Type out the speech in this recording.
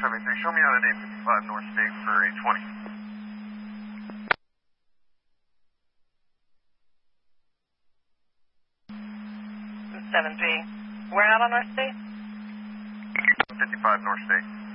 73, show me out at 855 North State for 820. 7-3. Where out on North State? 55 North State.